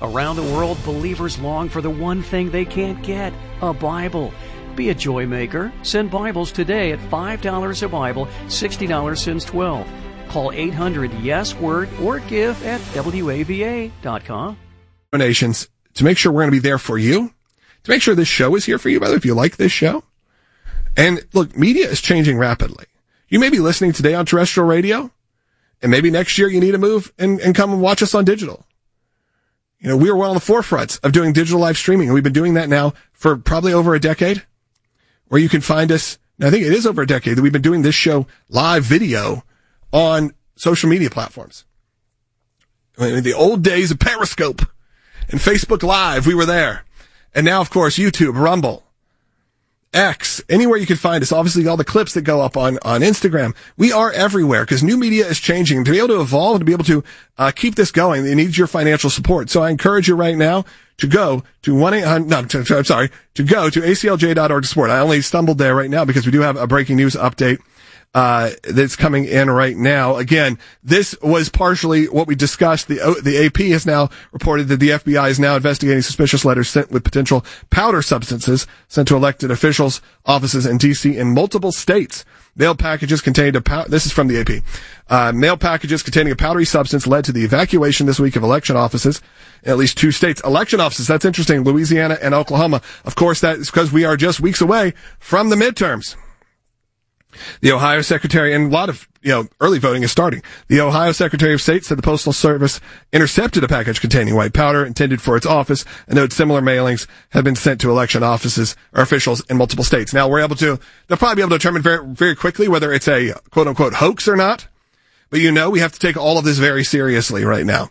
Around the world, believers long for the one thing they can't get, a Bible. Be a joy maker. Send Bibles today at $5 a Bible, $60 since 12. Call 800-YES-WORD or give at WAVA.com. Donations to make sure we're going to be there for you, to make sure this show is here for you, by the way, if you like this show. And look, media is changing rapidly. You may be listening today on terrestrial radio, and maybe next year you need to move and come and watch us on digital. You know, we are well on the forefront of doing digital live streaming, and we've been doing that now for probably over a decade, where you can find us. I think it is over a decade that we've been doing this show live video on social media platforms. In the old days of Periscope and Facebook Live, we were there. And now, of course, YouTube, Rumble, X, anywhere you can find us. Obviously, all the clips that go up on Instagram. We are everywhere because new media is changing. To be able to evolve and to be able to keep this going, it needs your financial support. So I encourage you right now to go to to go to aclj.org to support. I only stumbled there right now because we do have a breaking news update that's coming in right now. Again, this was partially what we discussed. The AP has now reported that the FBI is now investigating suspicious letters sent with potential powder substances sent to elected officials' offices in D.C. in multiple states. Mail packages containing this is from the AP. Mail packages containing a powdery substance led to the evacuation this week of election offices in at least 2 states. Election offices, that's interesting. Louisiana and Oklahoma. Of course, that is because we are just weeks away from the midterms. The Ohio Secretary, and a lot of, early voting is starting. The Ohio Secretary of State said the Postal Service intercepted a package containing white powder intended for its office and noted similar mailings have been sent to election offices or officials in multiple states. Now they'll probably be able to determine very, very quickly whether it's a quote unquote hoax or not. But we have to take all of this very seriously right now.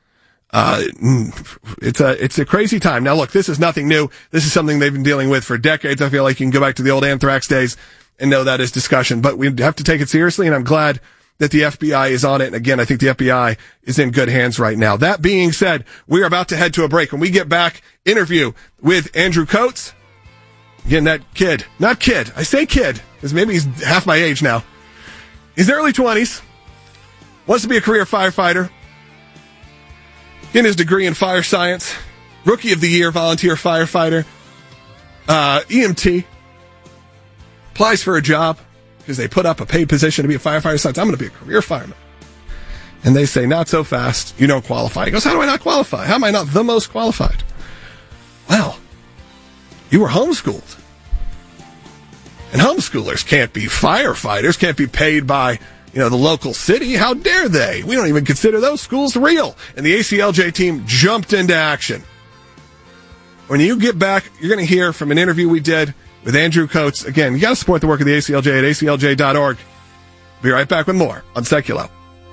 It's a crazy time. Now look, this is nothing new. This is something they've been dealing with for decades. I feel like you can go back to the old anthrax days and know that is discussion, but we have to take it seriously, and I'm glad that the FBI is on it. And again, I think the FBI is in good hands right now. That being said, we are about to head to a break. When we get back, interview with Andrew Coates. Again, that kid, not kid, I say kid, because maybe he's half my age now. He's early 20s, wants to be a career firefighter, getting his degree in fire science, rookie of the year, volunteer firefighter, EMT. Applies for a job because they put up a paid position to be a firefighter. Decides, I'm going to be a career fireman. And they say, not so fast. You don't qualify. He goes, how do I not qualify? How am I not the most qualified? Well, you were homeschooled. And homeschoolers can't be firefighters, can't be paid by, the local city. How dare they? We don't even consider those schools real. And the ACLJ team jumped into action. When you get back, you're going to hear from an interview we did with Andrew Coates. Again, you got to support the work of the ACLJ at aclj.org. Be right back with more on Seculo.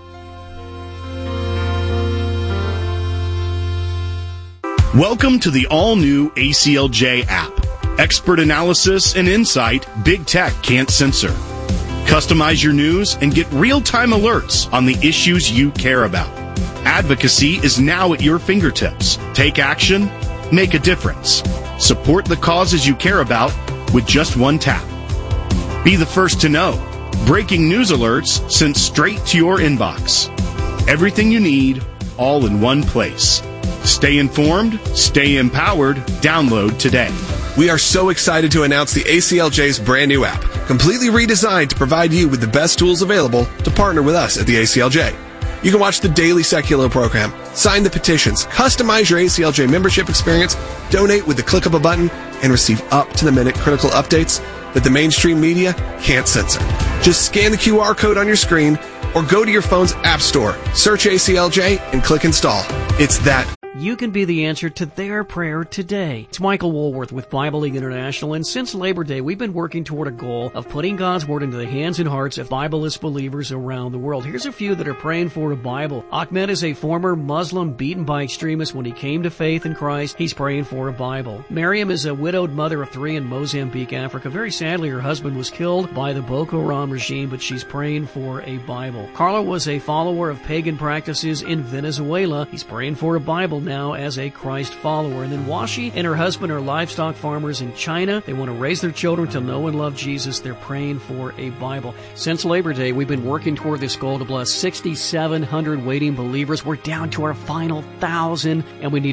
Welcome to the all-new ACLJ app. Expert analysis and insight big tech can't censor. Customize your news and get real-time alerts on the issues you care about. Advocacy is now at your fingertips. Take action, make a difference. Support the causes you care about with just one tap. Be the first to know. Breaking news alerts sent straight to your inbox. Everything you need, all in one place. Stay informed, stay empowered. Download today. We are so excited to announce the ACLJ's brand new app, completely redesigned to provide you with the best tools available to partner with us at the ACLJ. You can watch the daily Seculo program, sign the petitions, customize your ACLJ membership experience, donate with the click of a button, and receive up-to-the-minute critical updates that the mainstream media can't censor. Just scan the QR code on your screen or go to your phone's app store, search ACLJ, and click install. It's that. You can be the answer to their prayer today. It's Michael Woolworth with Bible League International, and since Labor Day, we've been working toward a goal of putting God's Word into the hands and hearts of Bibleless believers around the world. Here's a few that are praying for a Bible. Ahmed is a former Muslim beaten by extremists when he came to faith in Christ. He's praying for a Bible. Miriam is a widowed mother of 3 in Mozambique, Africa. Very sadly, her husband was killed by the Boko Haram regime, but she's praying for a Bible. Carla was a follower of pagan practices in Venezuela. He's praying for a Bible now as a Christ follower. And then Washi and her husband are livestock farmers in China. They want to raise their children to know and love Jesus. They're praying for a Bible. Since Labor Day, we've been working toward this goal to bless 6,700 waiting believers. We're down to our final 1,000, and we need